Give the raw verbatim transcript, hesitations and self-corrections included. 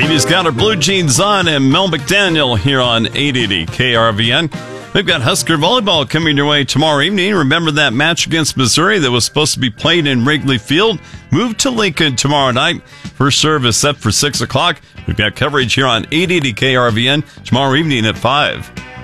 Stevie's got her blue jeans on, and Mel McDaniel here on eight eighty K R V N. We've got Husker volleyball coming your way tomorrow evening. Remember that match against Missouri that was supposed to be played in Wrigley Field? Moved to Lincoln tomorrow night. First serve is set for six o'clock. We've got coverage here on eight eighty K R V N tomorrow evening at five.